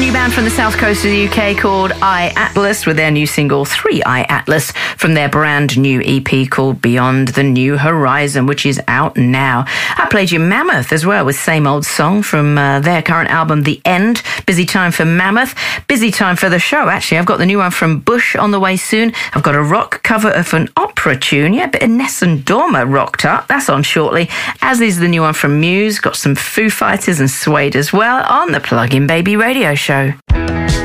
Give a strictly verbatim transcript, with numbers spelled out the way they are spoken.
new band from the south coast of the U K called I Atlas with their new single three I Atlas from their brand new E P called Beyond the New Horizon, which is out now. I played you Mammoth as well with Same Old Song from uh, their current album The End. Busy time for Mammoth, busy time for the show actually. I've got the new one from Bush on the way soon. I've got a rock cover of an opera tune, yeah, a bit of Nessun Dorma rocked up, that's on shortly, as is the new one from Muse. Got some Foo Fighters and Suede as well on the Plug-in Baby Radio Show.